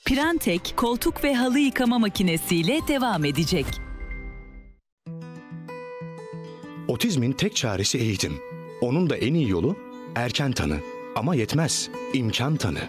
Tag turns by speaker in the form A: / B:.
A: Pirantek koltuk ve halı yıkama makinesiyle devam edecek.
B: Otizmin tek çaresi eğitim. Onun da en iyi yolu erken tanı. Ama yetmez, imkan tanı.